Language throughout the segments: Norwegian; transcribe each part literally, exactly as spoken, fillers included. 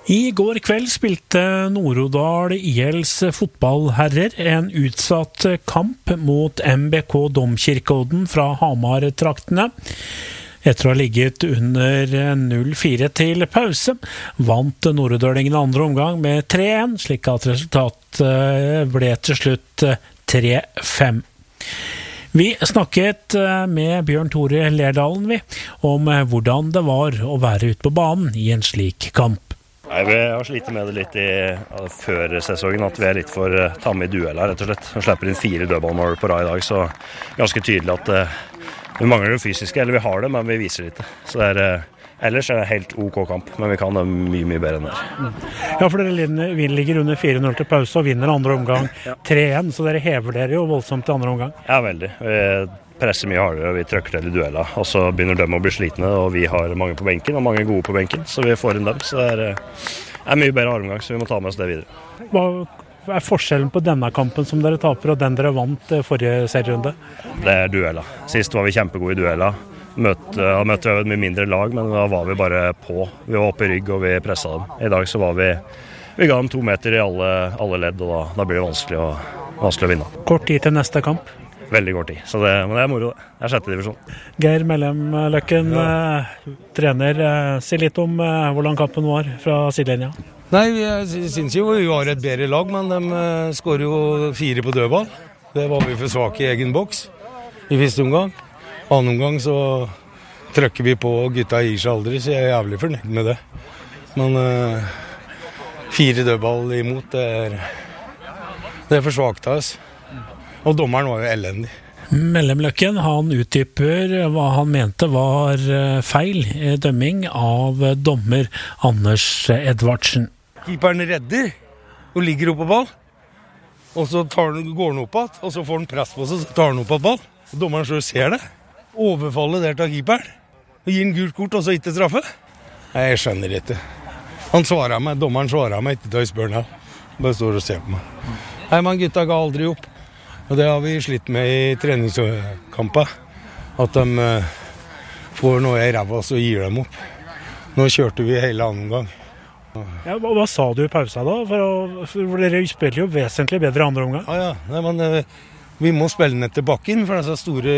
I går kveld spilte Nord-Odal I L's fotballherrer en utsatt kamp mot M B K Domkirkeodden fra Hamar-traktene. Etter å ha ligget under null fire til pause, vant Nord-Odalingen andre omgang med tre en, slik at resultatet ble til slutt tre fem. Vi snakket med Bjørn Tore Lerdalen vi, om hvordan det var å være ute på banen I en slik kamp. Nei, vi har slitt med det litt I, før sesongen, at vi er litt for uh, tamme I duell her, rett og slett. Vi slipper inn fire dødballmål på rad I dag, så ganske tydelig at uh, vi mangler det fysiske, eller vi har det, men vi viser det ikke. Så det er, uh, ellers er det helt ok kamp, men vi kan det mye, mye bedre enn det. Ja, for dere ligger under fire null til pause og vinner andre omgang tre en, så dere hever dere jo voldsomt til andre omgang. Ja, veldig. Vi presser mye hardere, og vi trykker til I dueller, og så begynner de å bli slitne, og vi har mange på benken, og mange gode på benken, så vi får inn dem, så det er, er mye bedre omgang, så vi må ta med oss det videre. Hva er forskjellen på denne kampen som dere taper, og den dere vant forrige serierunde? Det er dueller. Sist var vi kjempegode I dueller. Møtte, møtte vi et mye mindre lag, men da var vi bare på. Vi var oppe I rygg, og vi presset dem. I dag så var vi, vi ga dem to meter I alle, alle ledd, og da, da blir det vanskelig å, vanskelig å vinne. Kort tid til neste kamp? Veldig kort tid, så det, men det er moro det. Det er sjette divisjon. Geir Mellem-Løkken, ja. eh, trener, eh, si litt om eh, hvordan kampen var fra sidelinja. Nei, jeg synes jo vi var et bedre lag, men de eh, skårer jo fire på dødball. Det var vi for svake I egen boks I første omgang. Annen omgang så trykker vi på, og gutta gir seg aldri, så jeg er jævlig fornøyd med det. Men eh, fire dødball imot, det er, det er for svakt av oss. Og dommeren var jo elendig. Mellem-Løkken, han utdyper hva han mente var feil dømming av dommer Anders Edvardsen. Keeperen redder og ligger oppe på ball, og så tar han, går han opp igjen, og så får han press på seg, så tar han opp på ball. Og dommeren selv ser det. Overfallet der til keeperen, og gir en gult kort, og så ikke straffe. Nei, jeg skjønner ikke. Han svarer meg, dommeren svarer meg ikke til å spørre meg. Bare står og ser på meg. Nei, men gutta ga aldri opp. Og det har vi slitt med I treningskamper, at de uh, får noe I ræva, så gir dem opp. Nå kjørte vi hele annen gang. Ja, hva, hva sa du I pausa da? For, å, for dere spiller jo vesentlig bedre andre omgang. Ja, ja. Nei, men, uh, vi må spille ned til bakken, for disse store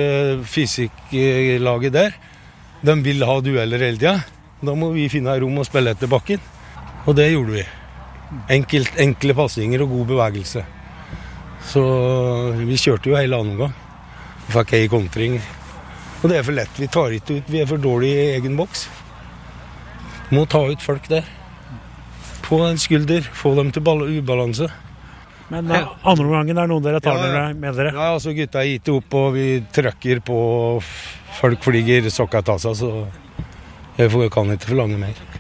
fysikklaget der, de vil ha dueller hele tiden. Da må vi finne rom og spille etter bakken. Og det gjorde vi. Enkelt, enkle passinger og god bevegelse. Så vi kjørte jo hele annen gang. Vi fikk ei kontring. Og det er for lett, vi tar ikke ut, vi er for dårlige I egen boks. Må ta ut folk der. På en skulder, få dem til ubalanse. Men ja. Andre gangen er noen dere tar ja, ja. Med dere? Ja, altså gutta er gitt opp, og vi trykker på, folk flyger sokka ta seg, så jeg kan ikke forlange mer.